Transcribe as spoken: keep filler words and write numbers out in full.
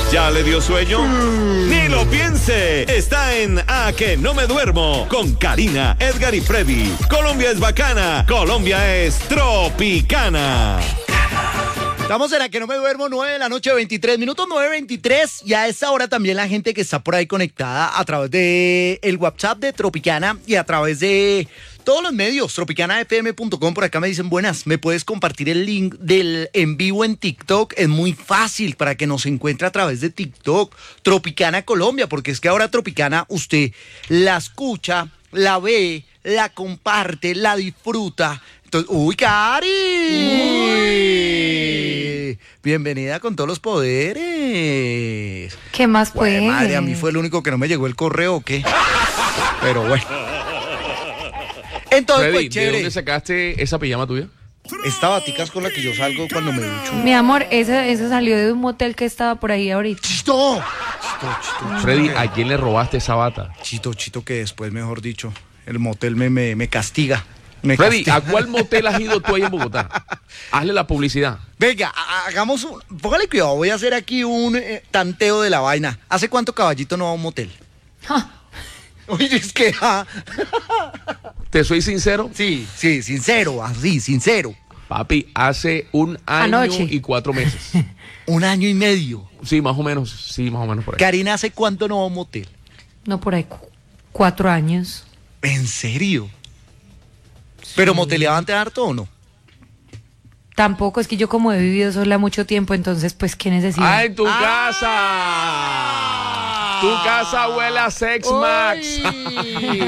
¿Ya le dio sueño? ¡Ni lo piense! Está en A Que No Me Duermo con Karina, Edgar y Freddy. Colombia es bacana, Colombia es tropicana. Estamos en A Que No Me Duermo, nueve de la noche, veintitrés minutos, nueve veintitrés. Y a esta hora también la gente que está por ahí conectada a través de el WhatsApp de Tropicana y a través de todos los medios, tropicana f m punto com. Por acá me dicen, buenas, ¿me puedes compartir el link del en vivo en TikTok? Es muy fácil para que nos encuentre a través de TikTok, Tropicana Colombia, porque es que ahora Tropicana usted la escucha, la ve, la comparte, la disfruta. Entonces, ¡uy, Cari! ¡Uy! Bienvenida con todos los poderes. ¿Qué más Bueno, pues? madre, a mí fue el único que no me llegó el correo, ¿o qué? Pero bueno. Entonces, Freddy, pues, chévere. ¿de dónde sacaste esa pijama tuya? Esta batica es con la que yo salgo cuando me ducho. Mi amor, esa, esa salió de un motel que estaba por ahí ahorita. ¡Chito! Chito, chito, Freddy, chito, ¿a quién le robaste esa bata? Chito, chito, que después, mejor dicho, el motel me, me, me castiga. Me Freddy, castiga. ¿a cuál motel has ido tú ahí en Bogotá? Hazle la publicidad. Venga, ha- hagamos un... Póngale cuidado, voy a hacer aquí un eh, tanteo de la vaina. ¿Hace cuánto Caballito no va a un motel? Ja. Oye, es que... ah, ¿Te soy sincero? sí, sí, sincero, así, sincero. Papi, hace un año Anoche. y cuatro meses. Un año y medio. Sí, más o menos, sí, más o menos por ahí. Karina, ¿hace cuánto no va a un motel? No, por ahí cu- cuatro años. ¿En serio? ¿Pero moteleaban te harto o no? Tampoco, es que yo como he vivido sola mucho tiempo, entonces pues qué necesidad. ¡Ah, en tu Ah. casa! Tu casa huele a Sex Max. ¡Uy!